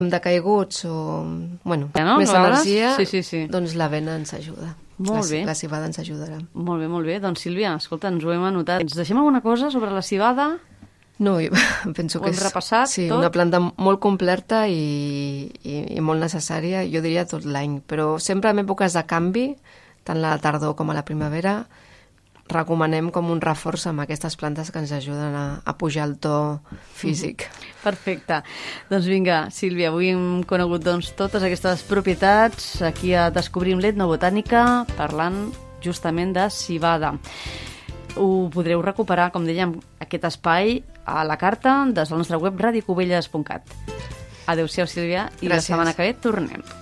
decaiguts o més energia, doncs l'avena ens ajuda. Molt bé. La civada ens ajudarà. Molt bé, molt bé. Doncs Sílvia, escolta, ens ho hem anotat. Ens deixem alguna cosa sobre la civada? No, jo penso que és una planta molt completa i molt necessària, jo diria tot l'any, però sempre en èpoques de canvi, tant a la tardor com a la primavera, recomanem com un reforç amb aquestes plantes que ens ajuden a pujar el to físic. Perfecte. Doncs vinga, Sílvia, avui hem conegut totes aquestes propietats aquí a Descobrim l'Etnobotànica, parlant justament de civada. Ho podreu recuperar, com dèiem, aquest espai a la carta des del nostre web radiocubelles.cat. Adéu-siau, Sílvia, i la setmana que ve tornem.